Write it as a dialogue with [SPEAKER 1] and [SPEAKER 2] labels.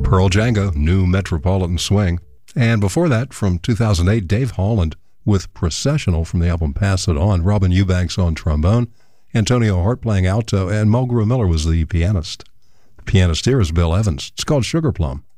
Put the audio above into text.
[SPEAKER 1] Pearl Django, New Metropolitan Swing. And before that, from 2008, Dave Holland with Processional from the album Pass It On. Robin Eubanks on trombone, Antonio Hart playing alto, and Mulgrew Miller was the pianist. The pianist here is Bill Evans. It's called Sugar Plum.